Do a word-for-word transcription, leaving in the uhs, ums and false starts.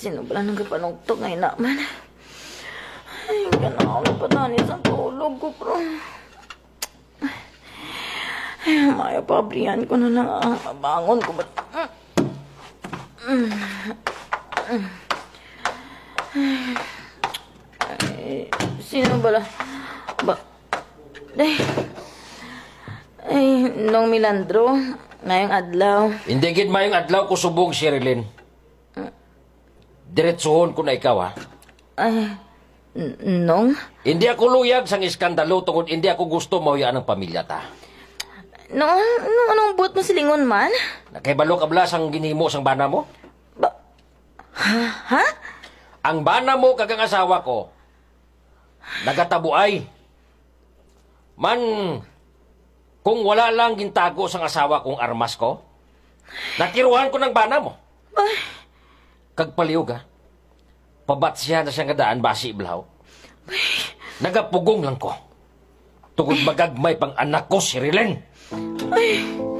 sino ba lang nagpanugtog ngayon naman? Ay, ganaw na patanis ang tulog ko, bro. Ay, maya pabrihan ko na lang ang mabangon ko ba? Ay, sino ba lang? Ba? Ay, ay, nung Milandro, ngayong adlaw. Hindi gid mayong adlaw ko subong, Sherilyn. Diretsuhon ko na ikaw, ha? Ay, n- nung? Hindi ako luyag sang iskandalo tungod hindi ako gusto mahuyaan ang pamilya ta. Nung, nung anong buot mo silingon man? Nakahibalo ka bala sang ginhimo sang bana mo? Ba? Ha? Ha? Ang bana mo kagang asawa ko, nagatabuay. Man, kung wala lang gintago sang asawa kong armas ko, nakiruhan ko ng bana mo. Ay, Kagpaliyog, ha? Pabat siya na siyang kadaan basi iblaw. Nagapugong lang ko. Tungod magagmay pang anak ko, si Rilen. ay,